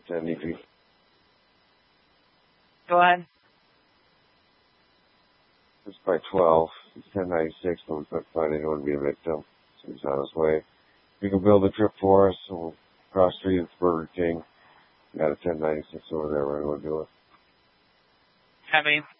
10 DP. Go ahead. It's by 12. It's 1096, but we couldn't find anyone to be a victim. So he's on his way. You can build a trip for us, so we'll cross street at Burger King. Got a 1096 over there. We're going to do it. Heavy.